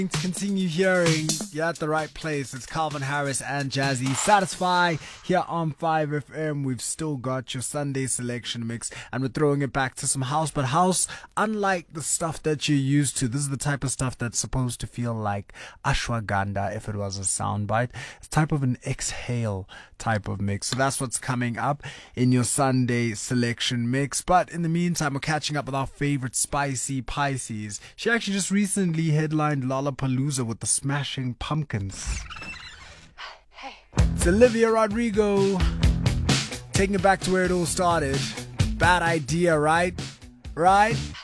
To continue hearing, you're at the right place. It's Calvin Harris and Jazzy Satisfy here on 5FM. We've still got your Sunday selection mix, and we're throwing it back to some house. But house, unlike the stuff that you're used to, this is the type of stuff that's supposed to feel like ashwagandha if it was a soundbite. It's type of an exhale type of mix. So that's what's coming up in your Sunday selection mix. But in the meantime, we're catching up with our favorite Spicy Pisces. She actually just recently headlined Lollapalooza with the Smashing Pumpkins. Hey. It's Olivia Rodrigo, taking it back to where it all started. Bad idea, right? Right?